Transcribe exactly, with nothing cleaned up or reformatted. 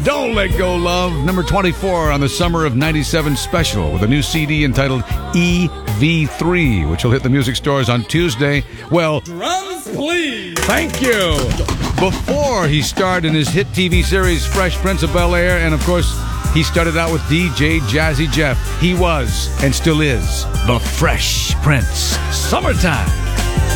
Don't Let Go Love, number twenty-four on the Summer of ninety-seven special with a new C D entitled E V three, which will hit the music stores on Tuesday. Well, drums, please. Thank you. Before he starred in his hit T V series Fresh Prince of Bel-Air, and of course, he started out with D J Jazzy Jeff. He was, and still is, the Fresh Prince. Summertime.